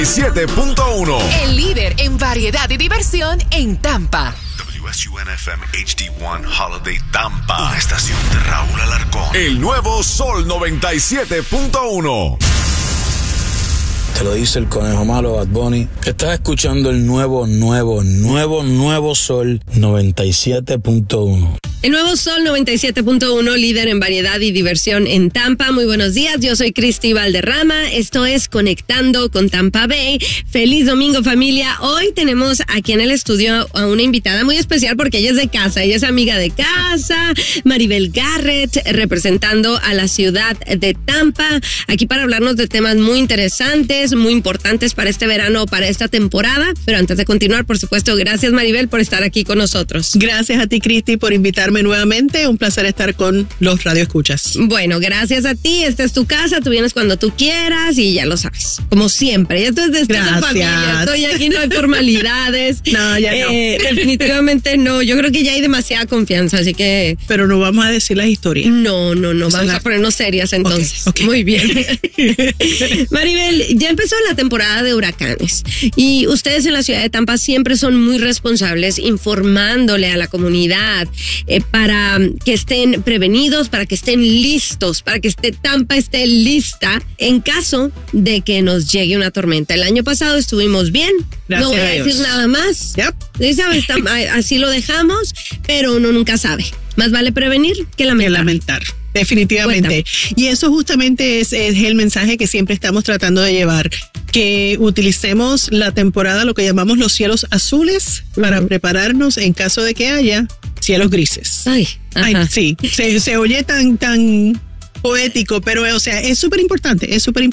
7.1. El líder en variedad y diversión en Tampa. WSUN-FM HD1 Holiday Tampa. Una estación de Raúl Alarcón. El nuevo Sol 97.1. Te lo dice el conejo malo, Bad Bunny. Estás escuchando el nuevo Sol 97.1. El nuevo Sol 97.1, líder en variedad y diversión en Tampa. Muy buenos días, yo soy Cristi Valderrama. Esto es Conectando con Tampa Bay. Feliz domingo, familia. Hoy tenemos aquí en el estudio a una invitada muy especial porque ella es de casa. Ella es amiga de casa, Maribel Garrett, representando a la ciudad de Tampa. Aquí para hablarnos de temas muy interesantes, muy importantes para este verano, para esta temporada. Pero antes de continuar, por supuesto, gracias Maribel por estar aquí con nosotros. Gracias a ti, Cristi, por invitarme nuevamente. Un placer estar con los radioescuchas. Bueno, gracias a ti. Esta es tu casa, tú vienes cuando tú quieras y ya lo sabes, como siempre. Esto es de familia, estoy aquí, no hay formalidades. No, ya no. Definitivamente no, yo creo que ya hay demasiada confianza, así que... Pero no vamos a decir las historias. No, vamos a ponernos serias entonces. Okay. Muy bien. Maribel, ya empezó la temporada de huracanes y ustedes en la ciudad de Tampa siempre son muy responsables informándole a la comunidad para que estén prevenidos, para que estén listos, para que Tampa esté lista en caso de que nos llegue una tormenta. El año pasado estuvimos bien, gracias, no voy a decir nada más. Yep. ¿Sabes? Así lo dejamos, pero uno nunca sabe. Más vale prevenir que lamentar. Definitivamente. Cuéntame. Y eso justamente es el mensaje que siempre estamos tratando de llevar, que utilicemos la temporada, lo que llamamos los cielos azules, para prepararnos en caso de que haya cielos grises. Ay, sí, se oye tan poético, pero o sea, es súper importante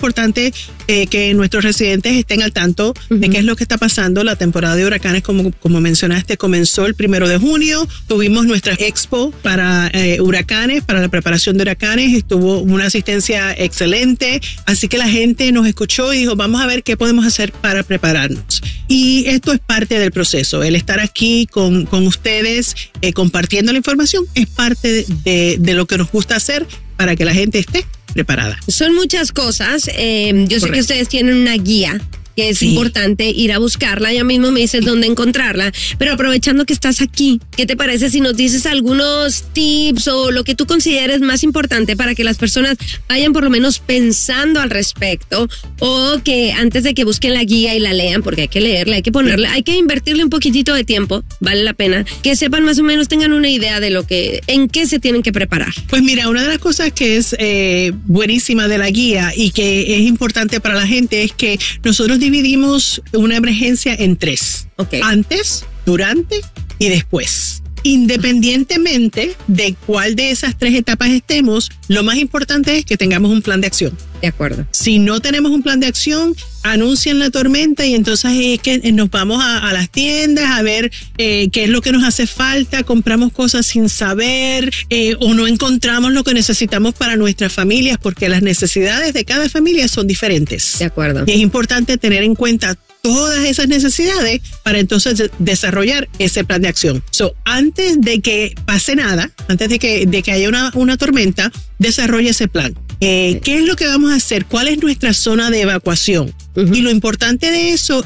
que nuestros residentes estén al tanto de qué es lo que está pasando. La temporada de huracanes, como mencionaste, comenzó el 1 de junio, tuvimos nuestra expo para huracanes, para la preparación de huracanes, estuvo una asistencia excelente, así que la gente nos escuchó y dijo, vamos a ver qué podemos hacer para prepararnos. Y esto es parte del proceso, el estar aquí con ustedes, compartiendo la información, es parte de lo que nos gusta hacer para que la gente esté preparada. Son muchas cosas. Yo sé que ustedes tienen una guía que es importante ir a buscarla. Ya mismo me dices dónde encontrarla. Pero aprovechando que estás aquí, ¿qué te parece si nos dices algunos tips o lo que tú consideres más importante para que las personas vayan por lo menos pensando al respecto, o que antes de que busquen la guía y la lean, porque hay que leerla, hay que ponerle, hay que invertirle un poquitito de tiempo, vale la pena, que sepan más o menos, tengan una idea de en qué se tienen que preparar? Pues mira, una de las cosas que es buenísima de la guía y que es importante para la gente es que nosotros dividimos una emergencia en 3. Okay. Antes, durante y después. Independientemente de cuál de esas 3 etapas estemos, lo más importante es que tengamos un plan de acción. De acuerdo. Si no tenemos un plan de acción, anuncian la tormenta y entonces es que nos vamos a las tiendas a ver qué es lo que nos hace falta, compramos cosas sin saber o no encontramos lo que necesitamos para nuestras familias, porque las necesidades de cada familia son diferentes. De acuerdo. Y es importante tener en cuenta todas esas necesidades para entonces desarrollar ese plan de acción. Antes de que pase nada, antes de que haya una tormenta, desarrolle ese plan. ¿Qué es lo que vamos a hacer? ¿Cuál es nuestra zona de evacuación? Y lo importante de eso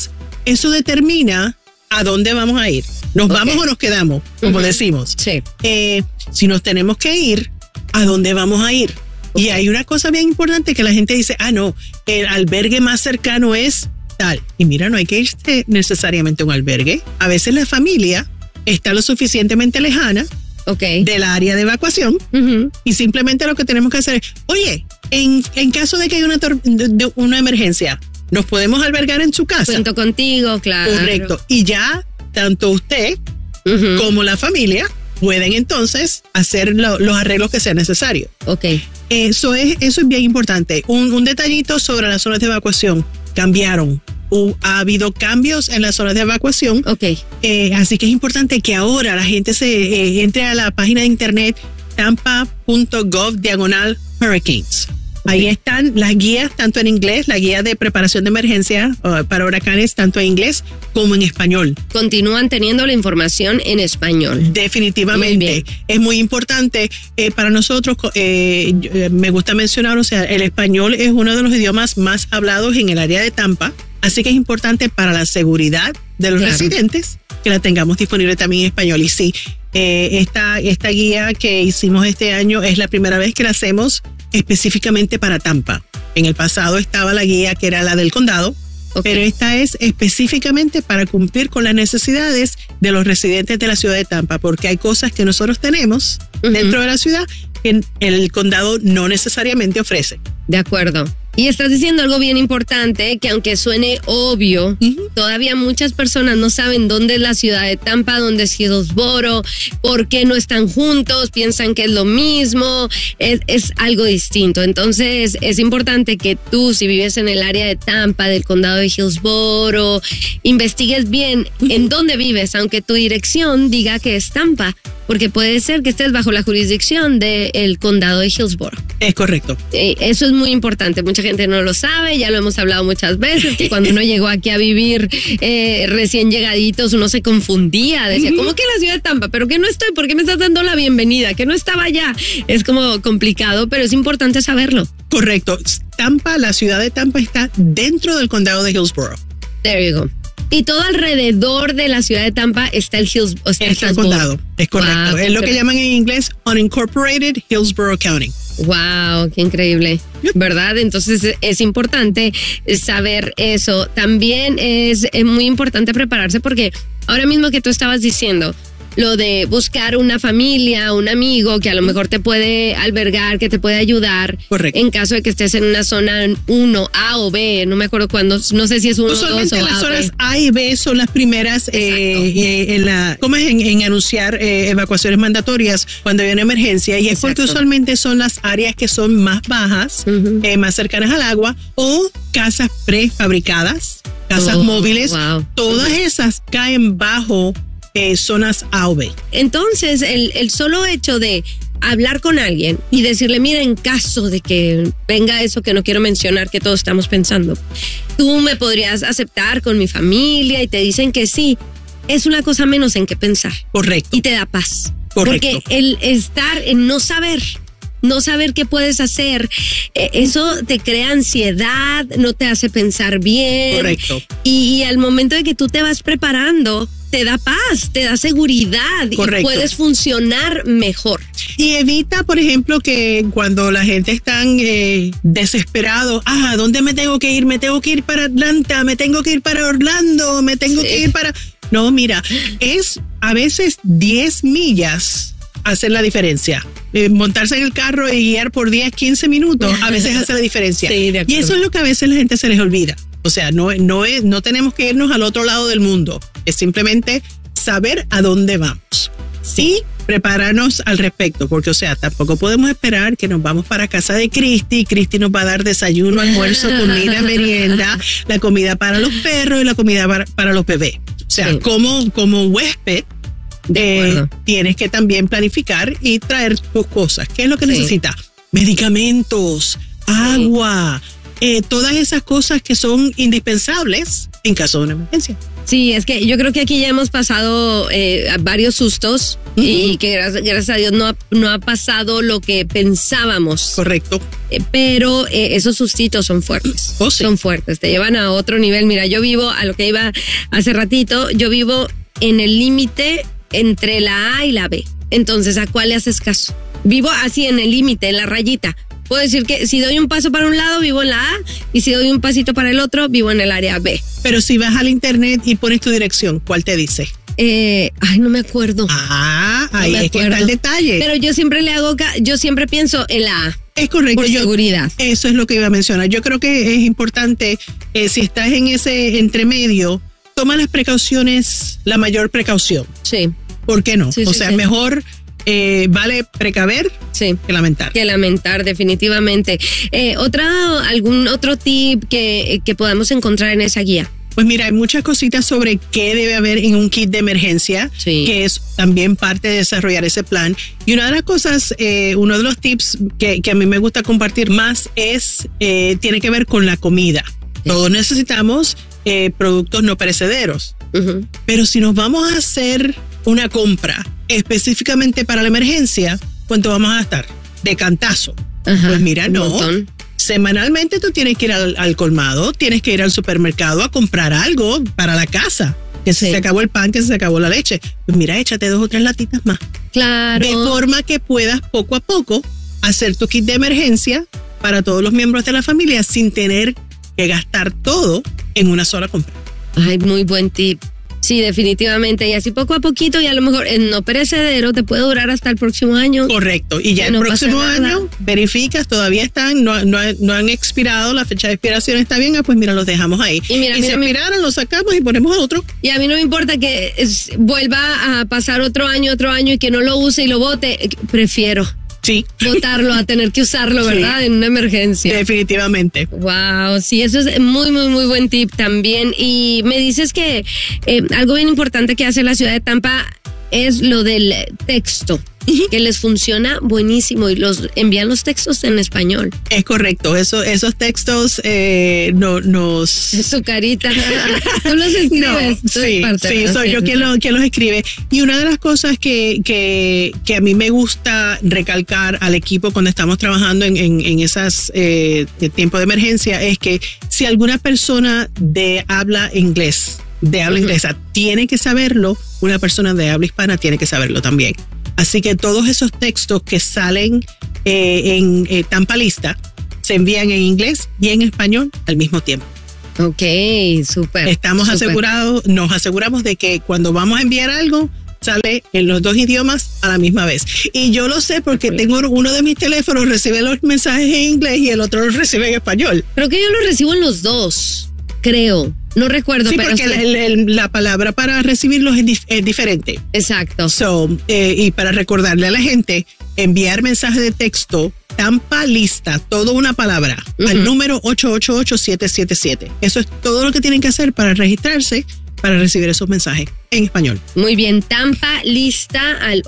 determina a dónde vamos a ir. ¿Nos vamos o nos quedamos? Como decimos. Sí. Si nos tenemos que ir, ¿a dónde vamos a ir? Y hay una cosa bien importante que la gente dice, no, el albergue más cercano es tal. Y mira, no hay que irse necesariamente a un albergue. A veces la familia está lo suficientemente lejana del área de evacuación y simplemente lo que tenemos que hacer es, oye, en caso de que haya una emergencia, ¿nos podemos albergar en su casa? Cuento contigo, claro. Correcto. Y ya tanto usted como la familia pueden entonces hacer los arreglos que sean necesarios. Eso es bien importante. Un detallito sobre las zonas de evacuación. Cambiaron. Ha habido cambios en las zonas de evacuación. Así que es importante que ahora la gente se entre a la página de internet tampa.gov/hurricanes. Ahí están las guías, tanto en inglés, la guía de preparación de emergencia para huracanes, tanto en inglés como en español. Continúan teniendo la información en español. Definitivamente. Es muy importante para nosotros. Me gusta mencionar, o sea, el español es uno de los idiomas más hablados en el área de Tampa. Así que es importante para la seguridad de los residentes que la tengamos disponible también en español. Y sí, esta guía que hicimos este año es la primera vez que la hacemos específicamente para Tampa. En el pasado estaba la guía que era la del condado, pero esta es específicamente para cumplir con las necesidades de los residentes de la ciudad de Tampa, porque hay cosas que nosotros tenemos dentro de la ciudad que el condado no necesariamente ofrece. De acuerdo. Y estás diciendo algo bien importante, que aunque suene obvio, todavía muchas personas no saben dónde es la ciudad de Tampa, dónde es Hillsboro, por qué no están juntos, piensan que es lo mismo, es algo distinto. Entonces es importante que tú, si vives en el área de Tampa, del condado de Hillsboro, investigues bien en dónde vives, aunque tu dirección diga que es Tampa, porque puede ser que estés bajo la jurisdicción del condado de Hillsboro. Es correcto. Eso es muy importante. Mucha gente no lo sabe, ya lo hemos hablado muchas veces, que cuando uno llegó aquí a vivir recién llegaditos, uno se confundía, decía, ¿cómo que la ciudad de Tampa? ¿Pero que no estoy? ¿Por qué me estás dando la bienvenida? Que no estaba allá. Es como complicado, pero es importante saberlo. Correcto. Tampa, la ciudad de Tampa está dentro del condado de Hillsboro. There you go. Y todo alrededor de la ciudad de Tampa está el condado. Es correcto. Wow, es lo que llaman en inglés Unincorporated Hillsborough County. Wow, qué increíble, ¿verdad? Entonces es importante saber eso. También es muy importante prepararse, porque ahora mismo que tú estabas diciendo lo de buscar una familia, un amigo que a lo mejor te puede albergar, que te puede ayudar. Correcto. En caso de que estés en una zona 1, A o B, no me acuerdo cuándo, no sé si es 1 o 2 o las A zonas A y B son las primeras en anunciar evacuaciones mandatorias cuando hay una emergencia, y es porque usualmente son las áreas que son más bajas, más cercanas al agua, o casas prefabricadas, casas móviles. Wow. Todas esas caen bajo zonas A o B. Entonces, el solo hecho de hablar con alguien y decirle, mira, en caso de que venga eso que no quiero mencionar, que todos estamos pensando, tú me podrías aceptar con mi familia, y te dicen que sí, es una cosa menos en qué pensar. Correcto. Y te da paz. Correcto. Porque el estar en no saber qué puedes hacer, eso te crea ansiedad, no te hace pensar bien. Correcto. Y al momento de que tú te vas preparando, te da paz, te da seguridad. Correcto. Y puedes funcionar mejor. Y evita, por ejemplo, que cuando la gente está desesperado, ¿dónde me tengo que ir? Me tengo que ir para Atlanta, me tengo que ir para Orlando, me tengo que ir para... No, mira, es a veces 10 millas hacer la diferencia. Montarse en el carro y guiar por 10, 15 minutos, a veces hace la diferencia. Sí, de acuerdo. Y eso es lo que a veces la gente se les olvida. O sea, no tenemos que irnos al otro lado del mundo. Es simplemente saber a dónde vamos. Sí, prepararnos al respecto, porque, o sea, tampoco podemos esperar que nos vamos para casa de Cristi. Cristi nos va a dar desayuno, almuerzo, comida, merienda, la comida para los perros y la comida para los bebés. O sea, sí, como huésped, tienes que también planificar y traer tus cosas. ¿Qué es lo que necesitas? Medicamentos, agua, todas esas cosas que son indispensables en caso de una emergencia. Sí, es que yo creo que aquí ya hemos pasado varios sustos y que gracias a Dios no ha pasado lo que pensábamos. Correcto. Pero esos sustitos son fuertes. Oh, sí. Son fuertes, te llevan a otro nivel. Mira, yo vivo, a lo que iba hace ratito, yo vivo en el límite entre la A y la B. Entonces, ¿a cuál le haces caso? Vivo así en el límite, en la rayita. Puedo decir que si doy un paso para un lado, vivo en la A, y si doy un pasito para el otro, vivo en el área B. Pero si vas al internet y pones tu dirección, ¿cuál te dice? No me acuerdo. Ahí es que está el detalle. Pero yo siempre pienso en la A. Es correcto. Por seguridad. Eso es lo que iba a mencionar. Yo creo que es importante, si estás en ese entremedio, toma las precauciones, la mayor precaución. Sí. ¿Por qué no? Sí, o sea, mejor vale precaver que lamentar. Que lamentar, definitivamente. ¿Algún otro tip que podamos encontrar en esa guía? Pues mira, hay muchas cositas sobre qué debe haber en un kit de emergencia, que es también parte de desarrollar ese plan. Y una de las cosas, uno de los tips que a mí me gusta compartir más tiene que ver con la comida. Todos necesitamos productos no perecederos. Pero si nos vamos a hacer una compra específicamente para la emergencia, ¿cuánto vamos a gastar? De cantazo. Pues mira, no. semanalmente tú tienes que ir al colmado, tienes que ir al supermercado a comprar algo para la casa. Que se acabó el pan, que se acabó la leche. Pues mira, échate 2 o 3 latitas más. Claro. De forma que puedas poco a poco hacer tu kit de emergencia para todos los miembros de la familia sin tener que gastar todo en una sola compra. Ay, muy buen tip. Sí, definitivamente. Y así poco a poquito, y a lo mejor en no perecedero te puede durar hasta el próximo año. Correcto. Y ya el próximo año verificas, todavía están, no han expirado, la fecha de expiración está bien, pues mira, los dejamos ahí. Y si expiraron, los sacamos y ponemos otro. Y a mí no me importa que vuelva a pasar otro año y que no lo use y lo bote. Prefiero. Sí. Botarlo a tener que usarlo, ¿verdad? Sí. En una emergencia. Definitivamente. Wow, sí, eso es muy, muy, muy buen tip también. Y me dices que algo bien importante que hace la ciudad de Tampa es lo del texto, que les funciona buenísimo y envían los textos en español. Es correcto, esos textos nos... Su carita. Tú los escribes. No, sí, soy yo quien los escribe. Y una de las cosas que a mí me gusta recalcar al equipo cuando estamos trabajando en esas tiempos de emergencia es que si alguna persona de habla inglesa tiene que saberlo, una persona de habla hispana tiene que saberlo también. Así que todos esos textos que salen en Tampa Lista se envían en inglés y en español al mismo tiempo. Ok, súper. Estamos asegurados, nos aseguramos de que cuando vamos a enviar algo, sale en los 2 idiomas a la misma vez. Y yo lo sé porque tengo uno de mis teléfonos, recibe los mensajes en inglés y el otro los recibe en español. Creo que yo los recibo en los 2, creo. No recuerdo, sí, pero porque la palabra para recibirlos es diferente. Exacto. Y para recordarle a la gente, enviar mensaje de texto, Tampa Lista, toda una palabra, al número 888-777. Eso es todo lo que tienen que hacer para registrarse, para recibir esos mensajes en español. Muy bien, Tampa Lista al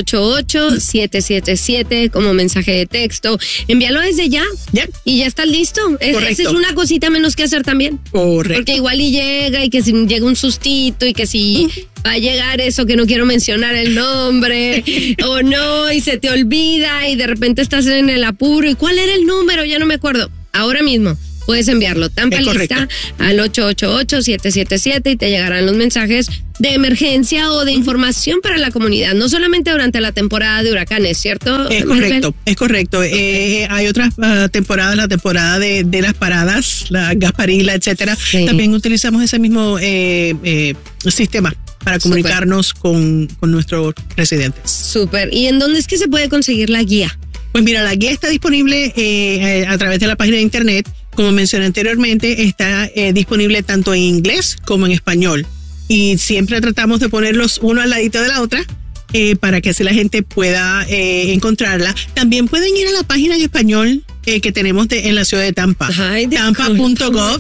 888-777 como mensaje de texto. Envíalo desde ya. Y ya está listo. Esa es una cosita menos que hacer también. Correcto. Porque igual y llega, y que si llega un sustito, y que si va a llegar eso que no quiero mencionar el nombre, o no, y se te olvida, y de repente estás en el apuro. ¿Y cuál era el número? Ya no me acuerdo. Ahora mismo puedes enviarlo Tampa Lista al 888-777 y te llegarán los mensajes de emergencia o de información para la comunidad, no solamente durante la temporada de huracanes, ¿cierto? Es correcto. Hay otras temporadas, la temporada de las paradas, la Gasparilla, etcétera. Sí. También utilizamos ese mismo sistema para comunicarnos con nuestros residentes. Súper. ¿Y en dónde es que se puede conseguir la guía? Pues mira, la guía está disponible a través de la página de internet. Como mencioné anteriormente, está disponible tanto en inglés como en español. Y siempre tratamos de ponerlos uno al ladito de la otra para que así la gente pueda encontrarla. También pueden ir a la página en español que tenemos en la ciudad de Tampa. Tampa.gov,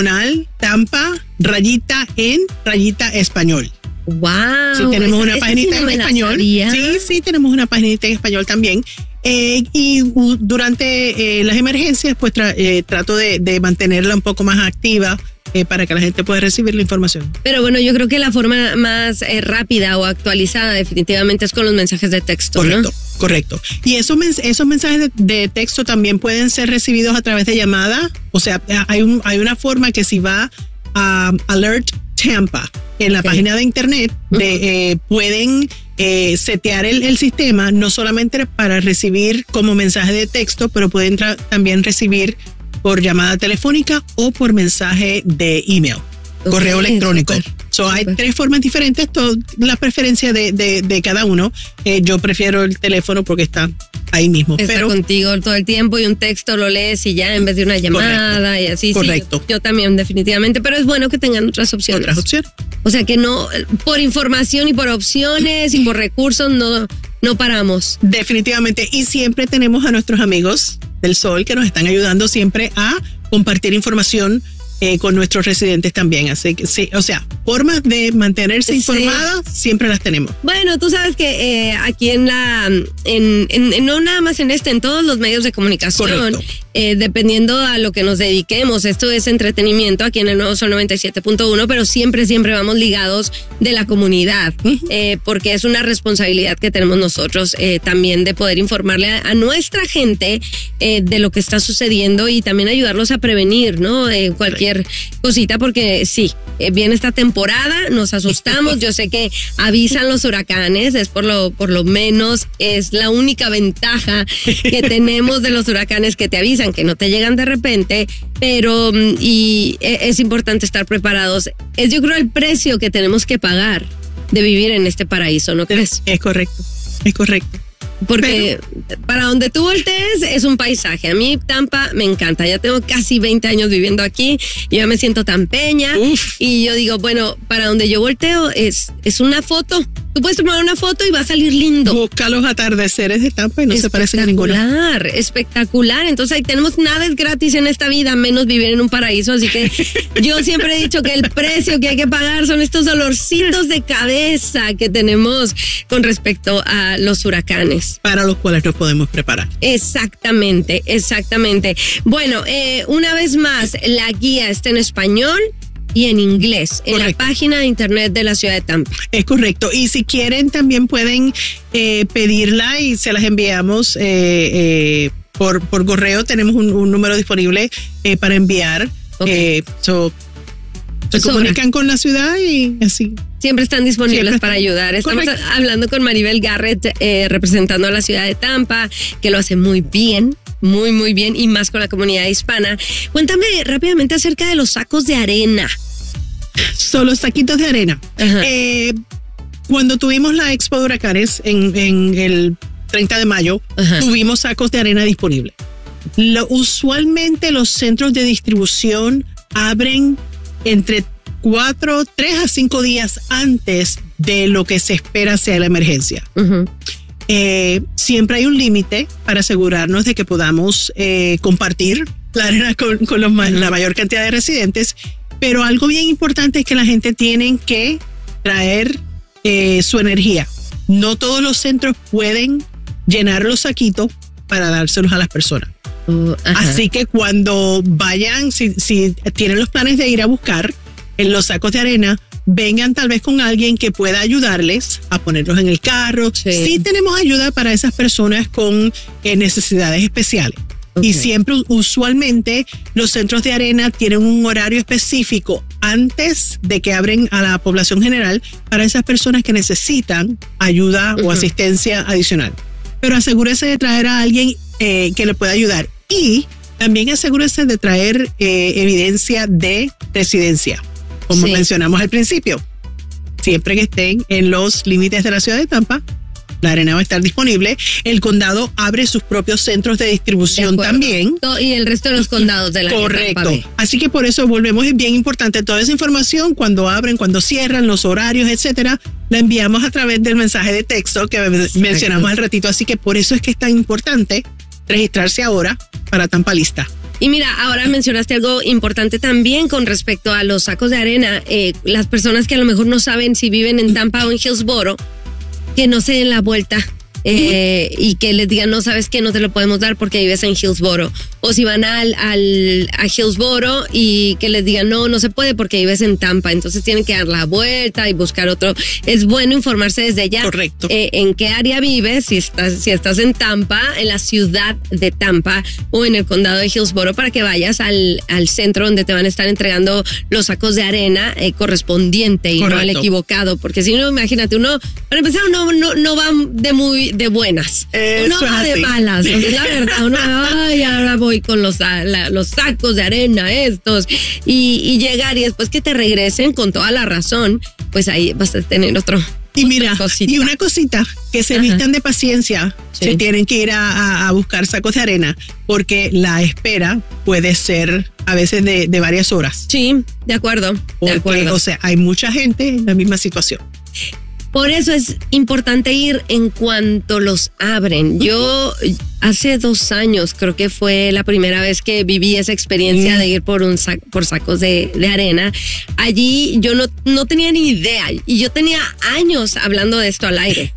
Tampa_en_español. Wow. Sí, tenemos una paginita en español. Sí, tenemos una paginita en español también. Y durante las emergencias, pues trato de mantenerla un poco más activa para que la gente pueda recibir la información. Pero bueno, yo creo que la forma más rápida o actualizada definitivamente es con los mensajes de texto, Correcto. Y esos mensajes de texto también pueden ser recibidos a través de llamada. O sea, hay una forma que si va a Alert Tampa en la página de internet, pueden setear el sistema no solamente para recibir como mensaje de texto, pero pueden también recibir por llamada telefónica o por mensaje de email, correo electrónico. Hay 3 formas diferentes, la preferencia de cada uno. Yo prefiero el teléfono porque está ahí mismo. Está contigo todo el tiempo y un texto lo lees y ya en vez de una llamada y así. Correcto. Sí, yo también definitivamente, pero es bueno que tengan otras opciones. O sea que no, por información y por opciones y por recursos no paramos. Definitivamente. Y siempre tenemos a nuestros amigos del Sol que nos están ayudando siempre a compartir información con nuestros residentes también. Así que sí, o sea, formas de mantenerse informadas siempre las tenemos. Bueno, tú sabes que aquí no nada más en todos los medios de comunicación, dependiendo a lo que nos dediquemos. Esto es entretenimiento aquí en el Nuevo Sol 97.1, pero siempre vamos ligados de la comunidad, porque es una responsabilidad que tenemos nosotros también de poder informarle a nuestra gente de lo que está sucediendo y también ayudarlos a prevenir, ¿no? Cualquier cosita, porque sí, viene esta temporada, nos asustamos. Yo sé que avisan los huracanes, es por lo menos es la única ventaja que tenemos de los huracanes, que te avisan, que no te llegan de repente, pero y es importante estar preparados. Es, yo creo, el precio que tenemos que pagar de vivir en este paraíso, ¿no crees? Es correcto. Porque para donde tú voltees es un paisaje. A mí Tampa me encanta. Ya tengo casi 20 años viviendo aquí. Yo ya me siento tampeña. Y yo digo, bueno, para donde yo volteo es una foto. Tú puedes tomar una foto y va a salir lindo. Busca los atardeceres de Tampa y no se parecen a ninguno. Espectacular. Entonces ahí tenemos, nada es gratis en esta vida, menos vivir en un paraíso. Así que yo siempre he dicho que el precio que hay que pagar son estos dolorcitos de cabeza que tenemos con respecto a los huracanes. Para los cuales nos podemos preparar. Exactamente. Bueno, una vez más, la guía está en español y en inglés, en la página de internet de la ciudad de Tampa. Es correcto. Y si quieren, también pueden pedirla y se las enviamos por correo. Tenemos un número disponible para enviar. Se comunican con la ciudad y así. Siempre están disponibles para ayudar. Estamos hablando con Maribel Garrett, representando a la ciudad de Tampa, que lo hace muy bien. Muy bien, y más con la comunidad hispana. Cuéntame rápidamente acerca de los sacos de arena. Son los saquitos de arena. Cuando tuvimos la Expo de Huracanes en el 30 de mayo, tuvimos sacos de arena disponibles. Usualmente los centros de distribución abren entre 3 a 5 días antes de lo que se espera sea la emergencia. Siempre hay un límite para asegurarnos de que podamos compartir la arena con la mayor cantidad de residentes, pero algo bien importante es que la gente tiene que traer su energía. No todos los centros pueden llenar los saquitos para dárselos a las personas. Así que cuando vayan, si tienen los planes de ir a buscar en los sacos de arena, vengan tal vez con alguien que pueda ayudarles a ponerlos en el carro. Sí tenemos ayuda para esas personas con necesidades especiales. Y siempre, usualmente, los centros de arena tienen un horario específico antes de que abren a la población general para esas personas que necesitan ayuda o asistencia adicional. Pero asegúrese de traer a alguien que le pueda ayudar. Y también asegúrese de traer evidencia de residencia. Como mencionamos al principio, siempre que estén en los límites de la ciudad de Tampa, la arena va a estar disponible. El condado abre sus propios centros de distribución también. Y el resto de los condados de la Correcto. Así que por eso volvemos, es bien importante toda esa información, cuando abren, cuando cierran, los horarios, etcétera, la enviamos a través del mensaje de texto que mencionamos al ratito. Así que por eso es que es tan importante registrarse ahora para Tampa Lista. Y mira, ahora mencionaste algo importante también con respecto a los sacos de arena. Las personas que a lo mejor no saben si viven en Tampa o en Hillsboro, que no se den la vuelta y que les digan, no, sabes que no te lo podemos dar porque vives en Hillsboro. O si van a Hillsboro y que les digan, no se puede porque vives en Tampa. Entonces tienen que dar la vuelta y buscar otro. Es bueno informarse desde ya. Correcto. En qué área vives, si estás en Tampa, en la ciudad de Tampa o en el condado de Hillsboro, para que vayas al centro donde te van a estar entregando los sacos de arena correspondiente y no al equivocado. Porque si no, imagínate, uno, para empezar, no va de buenas. Uno va de malas. O sea, la verdad, uno, ahora voy con los sacos de arena estos y llegar y después que te regresen con toda la razón, pues ahí vas a tener otro. Y mira, y una cosita, que se vistan de paciencia, si tienen que ir a buscar sacos de arena, porque la espera puede ser a veces de varias horas. Sí, de acuerdo. O sea, hay mucha gente en la misma situación. Por eso es importante ir en cuanto los abren. Yo hace 2 años creo que fue la primera vez que viví esa experiencia de ir por sacos de arena. Allí yo no tenía ni idea y yo tenía años hablando de esto al aire.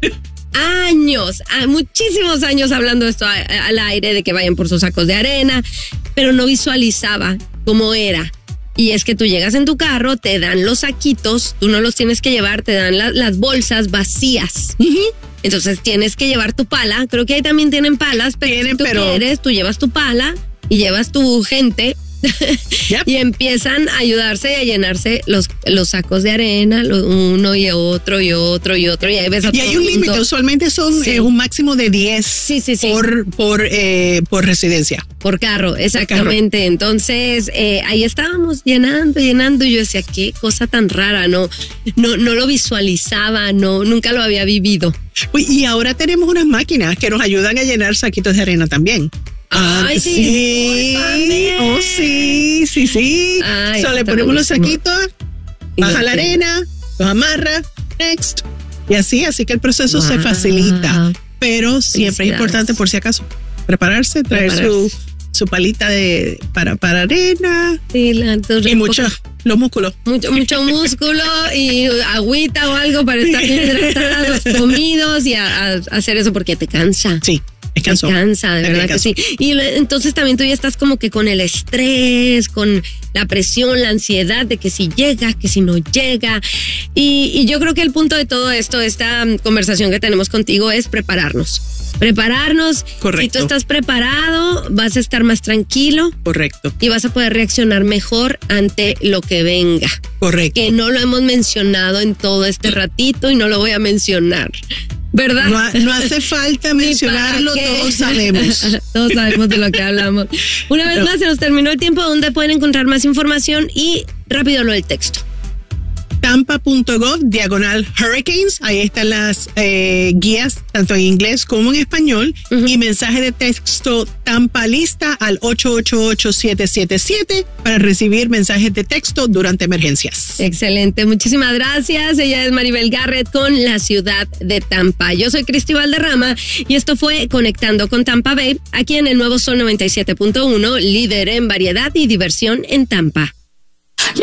muchísimos años hablando esto al aire, de que vayan por sus sacos de arena, pero no visualizaba cómo era. Y es que tú llegas en tu carro, te dan los saquitos, tú no los tienes que llevar, te dan las bolsas vacías. Entonces tienes que llevar tu pala. Creo que ahí también tienen palas, pero si tú quieres, tú llevas tu pala y llevas tu gente. Yep. Y empiezan a ayudarse y a llenarse los sacos de arena, uno y otro y otro y otro. Y ahí ves a y hay un límite, usualmente son un máximo de 10 por residencia. Por carro, exactamente. Entonces, ahí estábamos llenando, y yo decía, qué cosa tan rara, no lo visualizaba, nunca lo había vivido. Y ahora tenemos unas máquinas que nos ayudan a llenar saquitos de arena también. Ay, sí. Oh, sí. Ay, le ponemos los saquitos, baja la arena, los amarra, next. Y así que el proceso se facilita. Pero siempre es importante, por si acaso, prepararse, traer su palita para arena. Sí, y los músculos. Mucho músculo y agüita o algo para estar hidratados, comidos y a hacer eso porque te cansa. Sí. Te cansa, de verdad que sí. Y entonces también tú ya estás como que con el estrés, con la presión, la ansiedad de que si llega, que si no llega. Y yo creo que el punto de todo esto, esta conversación que tenemos contigo, es prepararnos. Correcto. Si tú estás preparado, vas a estar más tranquilo. Correcto. Y vas a poder reaccionar mejor ante lo que venga. Correcto. Que no lo hemos mencionado en todo este ratito y no lo voy a mencionar. ¿Verdad? No hace falta mencionarlo, todos sabemos. Todos sabemos de lo que hablamos. Una vez más, se nos terminó el tiempo. Donde pueden encontrar más información y rápido lo del texto. Tampa.gov/hurricanes. Ahí están las guías, tanto en inglés como en español. Y mensaje de texto Tampa lista al 888-777 para recibir mensajes de texto durante emergencias. Excelente, muchísimas gracias. Ella es Maribel Garrett con la ciudad de Tampa. Yo soy Cristi Valderrama y esto fue Conectando con Tampa Bay, aquí en el nuevo Sol 97.1, líder en variedad y diversión en Tampa.